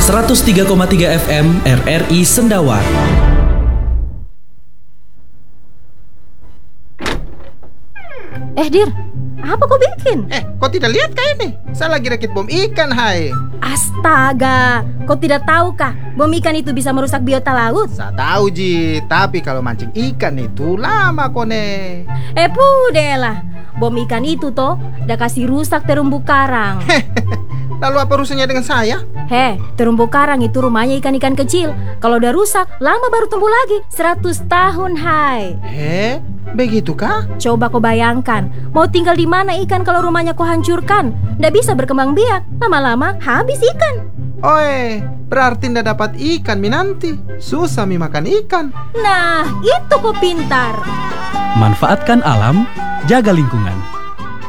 103,3 FM RRI Sendawa. Dir, apa kau bikin? Kau tidak lihat kah ini? Saya lagi rakit bom ikan, hai. Astaga, kau tidak tahu kah bom ikan itu bisa merusak biota laut? Saya tahu, Ji. Tapi kalau mancing ikan itu lama, kone. Pudahlah, bom ikan itu toh udah kasih rusak terumbu karang. Lalu apa urusannya dengan saya? Terumbu karang itu rumahnya ikan-ikan kecil. Kalau udah rusak, lama baru tumbuh lagi. 100 tahun, hai. Begitu kah? Coba kau bayangkan, mau tinggal di mana ikan kalau rumahnya kau hancurkan? Nggak bisa berkembang biak, lama-lama habis ikan. Berarti ndak dapat ikan mi nanti. Susah mi makan ikan. Nah, itu kau pintar. Manfaatkan alam, jaga lingkungan.